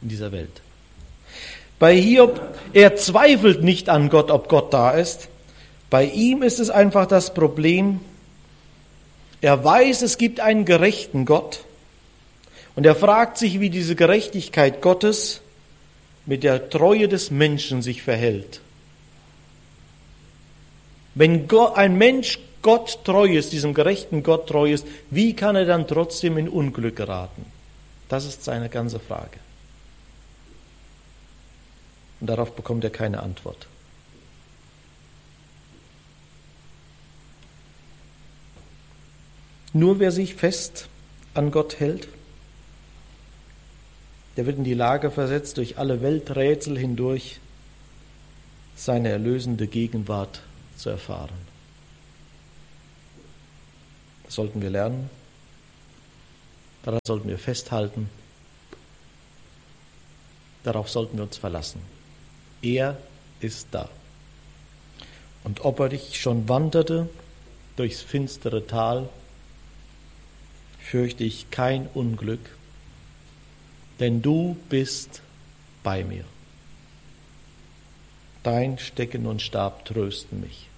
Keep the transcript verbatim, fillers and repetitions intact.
in dieser Welt. Bei Hiob, er zweifelt nicht an Gott, ob Gott da ist. Bei ihm ist es einfach das Problem, er weiß, es gibt einen gerechten Gott und er fragt sich, wie diese Gerechtigkeit Gottes mit der Treue des Menschen sich verhält. Wenn Gott, ein Mensch Gott treu ist, diesem gerechten Gott treu ist, wie kann er dann trotzdem in Unglück geraten? Das ist seine ganze Frage. Und darauf bekommt er keine Antwort. Nur wer sich fest an Gott hält, der wird in die Lage versetzt, durch alle Welträtsel hindurch seine erlösende Gegenwart zu erfahren. Das sollten wir lernen, daran sollten wir festhalten, darauf sollten wir uns verlassen. Er ist da. Und ob er dich schon wanderte durchs finstere Tal, fürchte ich kein Unglück, denn du bist bei mir. Dein Stecken und Stab trösten mich.